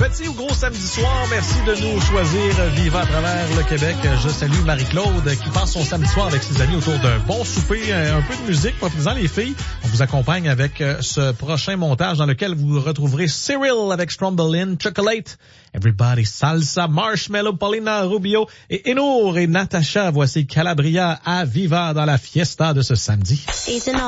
petit ou gros samedi soir. Merci de nous choisir Viva à travers le Québec. Je salue Marie-Claude qui passe son samedi soir avec ses amis autour d'un bon souper, un peu de musique. Profitez-en les filles. On vous accompagne avec ce prochain montage dans lequel vous retrouverez Cyril avec Strombolin, Chocolate, Everybody Salsa, Marshmallow, Paulina Rubio et Enour et Natacha. Voici Calabria à Viva dans la fiesta de ce samedi.